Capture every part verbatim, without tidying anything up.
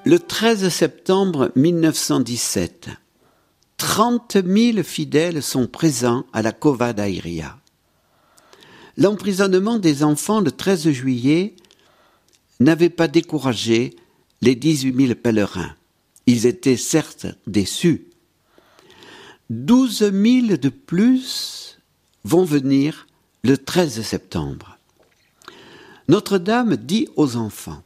Le treize septembre mille neuf cent dix-sept, trente mille fidèles sont présents à la Cova d'Airia. L'emprisonnement des enfants le treize juillet n'avait pas découragé les dix-huit mille pèlerins. Ils étaient certes déçus. douze mille de plus vont venir le treize septembre. Notre-Dame dit aux enfants: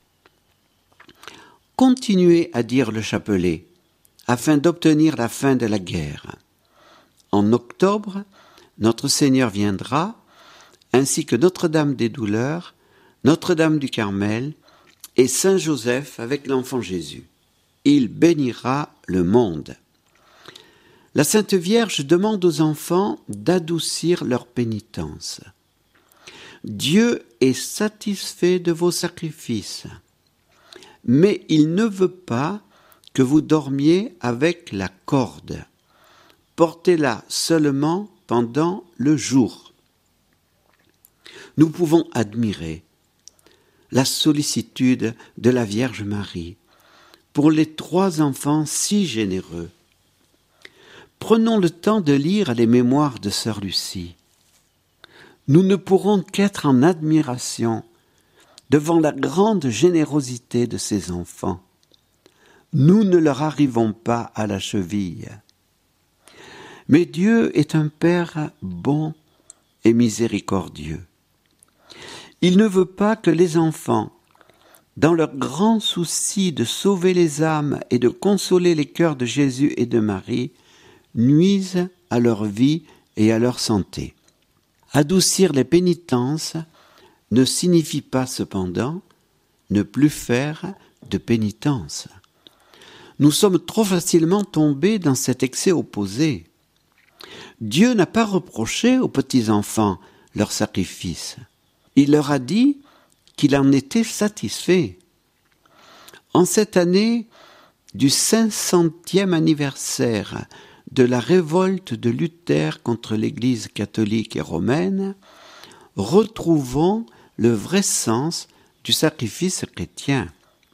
continuez à dire le chapelet afin d'obtenir la fin de la guerre. En octobre, notre Seigneur viendra, ainsi que Notre-Dame des Douleurs, Notre-Dame du Carmel et Saint Joseph avec l'enfant Jésus. Il bénira le monde. La Sainte Vierge demande aux enfants d'adoucir leur pénitence. Dieu est satisfait de vos sacrifices, mais il ne veut pas que vous dormiez avec la corde. Portez-la seulement pendant le jour. Nous pouvons admirer la sollicitude de la Vierge Marie pour les trois enfants si généreux. Prenons le temps de lire les mémoires de sœur Lucie. Nous ne pourrons qu'être en admiration devant la grande générosité de ces enfants. Nous ne leur arrivons pas à la cheville. Mais Dieu est un Père bon et miséricordieux. Il ne veut pas que les enfants, dans leur grand souci de sauver les âmes et de consoler les cœurs de Jésus et de Marie, nuisent à leur vie et à leur santé. Adoucir les pénitences ne signifie pas cependant ne plus faire de pénitence. Nous sommes trop facilement tombés dans cet excès opposé. Dieu n'a pas reproché aux petits-enfants leur sacrifice. Il leur a dit qu'il en était satisfait. En cette année du cinq centième anniversaire de la révolte de Luther contre l'Église catholique et romaine, retrouvons le vrai sens du sacrifice chrétien.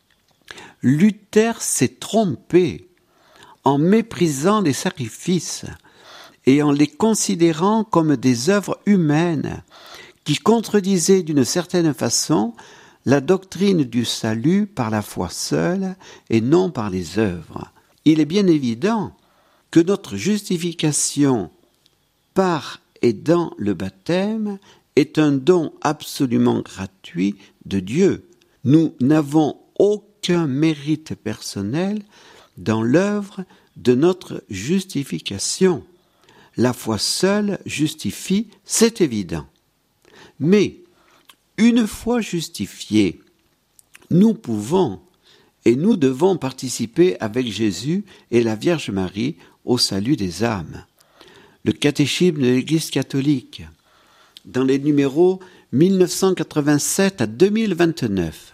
Luther s'est trompé en méprisant les sacrifices et en les considérant comme des œuvres humaines qui contredisaient d'une certaine façon la doctrine du salut par la foi seule et non par les œuvres. Il est bien évident que notre justification par et dans le baptême est un don absolument gratuit de Dieu. Nous n'avons aucun mérite personnel dans l'œuvre de notre justification. La foi seule justifie, c'est évident. Mais, une fois justifiés, nous pouvons et nous devons participer avec Jésus et la Vierge Marie au salut des âmes. Le catéchisme de l'Église catholique, dans les numéros mille neuf cent quatre-vingt-sept à deux mille vingt-neuf.